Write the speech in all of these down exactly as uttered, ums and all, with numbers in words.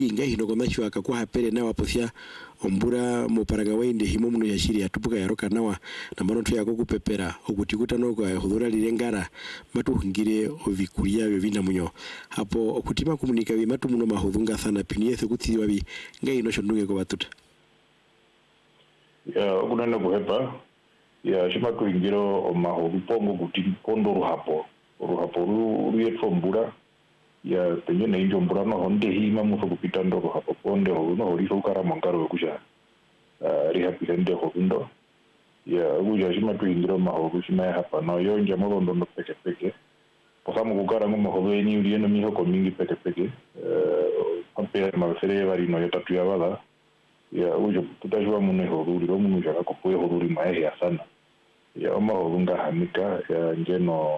inga hino komachwa akakwa hapere nawa posia ombura moparanga wainde himo muno yashiri atupuka yaroka nawa na mano to yako kupepera okutikuta no kwa hudhura lirengara matu hingire ovikulia bebina munyo hapo okutima komunika bi matu muno mahudhunga sana piniyethe kuti wabi ngai no shonduge ko batuta ya kunana kuhepa ya shima kuingiro omaho bipongo kuti pondo ruhapo ruhapo ruyetfo mbura ya penye na injo mbura no honde hima muso kupita ndo ruhapo ponde ho no hori ukara mangaro kusha rihapi hende ho ndo ya uja shima kuingiro maho kushima hapa no yo nja mo ndo peke peke posamo kukara ngo maho beni uri no miho ko mingi peke peke eh ampere ma fere vari no yotatu ya bala ya uja tutajua mune ho ruri ro munu jaka ko poe ho ruri mae ya sana ya oma olunga hamika ya njeno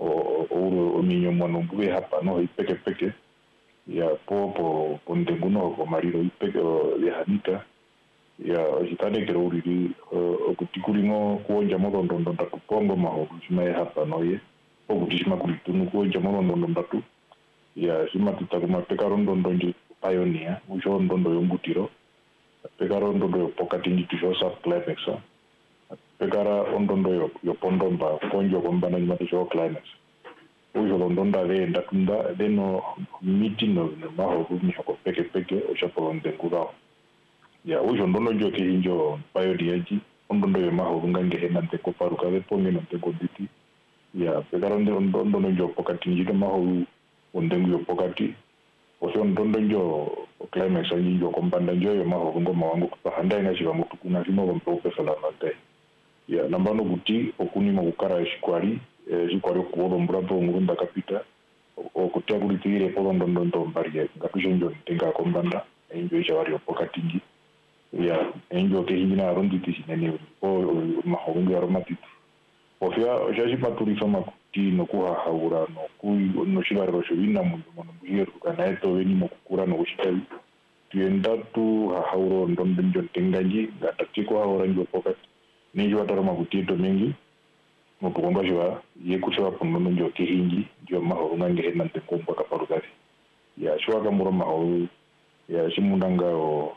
o minyo mwana mbuwe hapa no ipeke peke ya popo pondenguno ko mariro ipeke ya hamika ya jitane kero uriri okutikulimo kuonja modo ndondo ndatu pongo maho kushima hapa no ye okutishima kulitunu kuonja modo ndondo ndatu ya shima tutakuma pekaro ndondo nji pioneer ujo ndondo yongutiro pekaro ndondo pokati njitisho sa climaxa pekara ondondo yo yo pondomba konjo kombana nyimati sho climax ujo londonda le ndakunda deno meeting no maho kumi hako peke peke oshapo ndengura ya ujo ndondo njo ke injo payo diaji ondondo yo maho ngange henante ko paruka le ponge no te koditi ya pekara ndondo njo pokati njito maho ondengu yo pokati osho ndondo njo climax njo kombanda njo yo maho ngoma wangu kupahanda ina shiba mutukuna simo kompope sala mate ya nambano guti okuni magukara eshikwari eshikwari okubola omurapo omurunda kapita okutia kulitire polo ndondondo mbariye ngatushe njo ntenga kombanda enjo isha wari opokatingi ya enjo kehingi na ronditi sinene o mahongi aromatitu ofia jaji maturisa makuti no kuha haura no kui no shibara rosho ina mundu mono mujiro kana eto weni mokukura no kushitawi tuenda tu hauro ndondondo ntengaji ngatatiko haura njo pokati ninjo watarama kutito mingi mutukomba jwa yekushwa ponono njo kehingi njo maho ngange hena ntekomba kaparugari ya shwa kamuro maho ya shimundanga o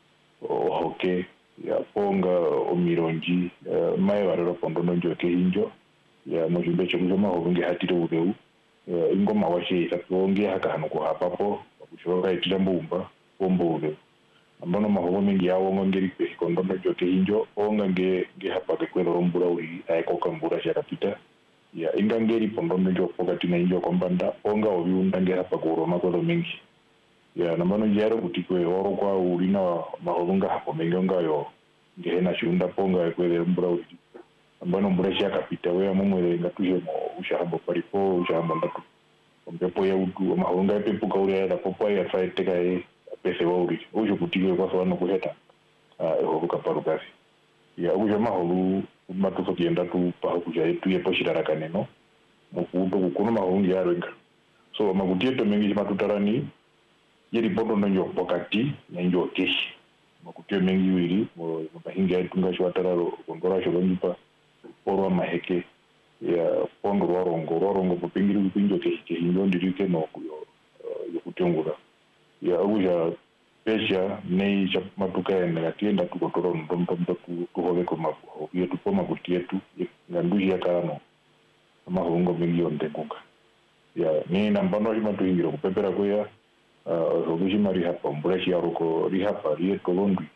hoke ya ponga o mironji mai warero ponono njo kehinjo ya mujumbe chikujo maho nge hatiro udeu ingoma washe itatonge haka hanu ko hapapo kushwa itira mbumba pombo udeu ambono mahogo mingi yawo ngongeri pe kondondo jote hinjo onga nge nge hapa ke kwero rombura uri aiko kambura shaka pita ya ingangeri pondondo jo pokati na hinjo kombanda onga obi undange hapa ko roma ko mingi ya namano yaro kutikwe oro kwa uri na mahogo hapo mingi onga yo nge na shunda ponga kwero rombura uri ambono mbura shaka pita we amumwe ngatuje mo ushambo paripo ushambo ndatu ompepo ya utu mahogo pepuka uri ya popo ya faite kai pese wauri ujo kutigwe kwa sawana kuheta ah ho kaparugasi ya ujo maholu matuko kienda tu pa kuja tu yepo shirarakane no mukuto kukono mahungi yarenga so makutieto mengi matutarani yeri bondo no pokati na njo keshi makutio mengi wiri mo mahinga itunga shwatararo kondora shobonyipa porwa maheke ya pondo rorongo rorongo popingiri kupinjo keshi njo ndirike no kuyo yokutengura ya uja pesha nei cha matuka ya ngatienda tukotoro ndomto mtoku tuhove ko mapo yetu poma kutietu nganduji ya karano mahungo milioni tekunga ya ni nambano hima tuingiro kupepera kuya roguji mari hapa mbreshi ya roko rihapa rie kolondwi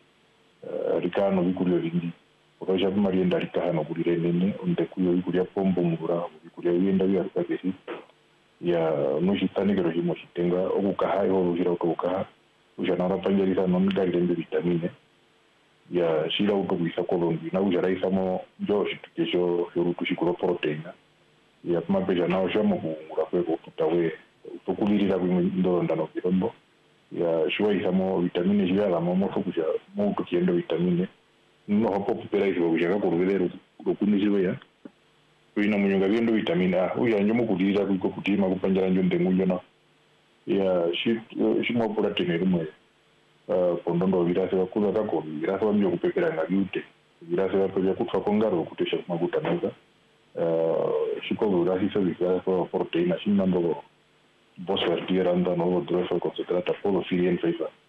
rikano vikurio vindi otoja mari enda rikano kulire nene ondekuyo vikuria pombo mura vikuria yenda ya rikakesi ya nushitani kero himo shitenga okukaha yo hiro okukaha ujanara panjerisa non galende vitamine ya shira utobisa kolombi na ujaraisa mo jo shitukesho yorutu shikuro proteina ya mabeja na ojamo kungura kwe kutawe utokulirira kwindoro ndano kirombo ya shwa isamo vitamine jira la mo fokuja mo tukiendo vitamine no hapo kupera hizo ujaka kurubere rokuniziwe ya kuina munyonga biendo vitamine A uya nyomo kulira kuko kutima kupanjara njo ndengunyo na ya shi shimo protein rumwe uh pondondo virase bakula kako virase bamyo kupepera ngabute virase bakoja kutwa kongaro kutesha maguta meza uh shiko virase so virase protein shimando vos vertieran dan o dove considerata polo firien feifa